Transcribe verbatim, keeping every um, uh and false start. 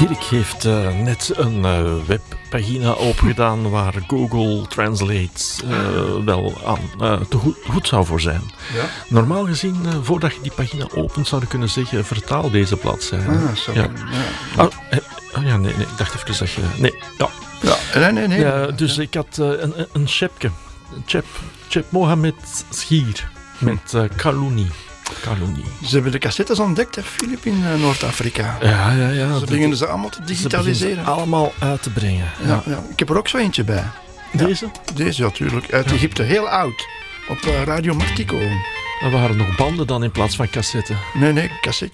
Dirk heeft uh, net een uh, webpagina opengedaan waar Google Translate uh, wel aan uh, te goed, goed zou voor zijn. Ja? Normaal gezien, uh, voordat je die pagina opent, zou je kunnen zeggen, vertaal deze bladzijde. Ah, sorry. Ja. Ja. Oh, eh, oh ja, nee, nee, ik dacht even dat je... Nee, ja. Ja, nee, nee, nee. Ja, dus ik had uh, een, een chepke. Chep, Chep Mohammed Schier met uh, Kaluni. Kaluni. Ze hebben de cassettes ontdekt, hè, Filip, in uh, Noord-Afrika. Ja, ja, ja. Ze beginnen ze allemaal te digitaliseren. Ze allemaal uit te brengen. Ja. Ja, ja. Ik heb er ook zo eentje bij. Deze? Ja, deze natuurlijk, uit ja. Egypte. Heel oud. Op uh, Radio Martico. Er waren nog banden dan in plaats van cassetten. Nee, nee, cassette.